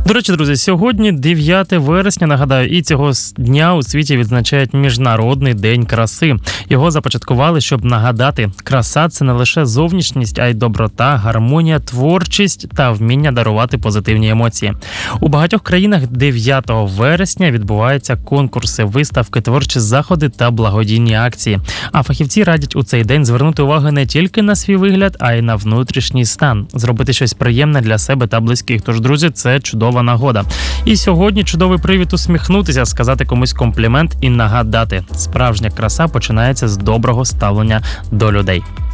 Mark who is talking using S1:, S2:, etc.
S1: До речі, друзі, сьогодні 9 вересня, нагадаю, і цього дня у світі відзначають Міжнародний день краси. Його започаткували, щоб нагадати, краса – це не лише зовнішність, а й доброта, гармонія, творчість та вміння дарувати позитивні емоції. У багатьох країнах 9 вересня відбуваються конкурси, виставки, творчі заходи та благодійні акції. А фахівці радять у цей день звернути увагу не тільки на свій вигляд, а й на внутрішній стан. Зробити щось приємне для себе та близьких. Тож, друзі, це чудова нагода. І сьогодні чудовий привід усміхнутися, сказати комусь комплімент і нагадати. Справжня краса починається з доброго ставлення до людей.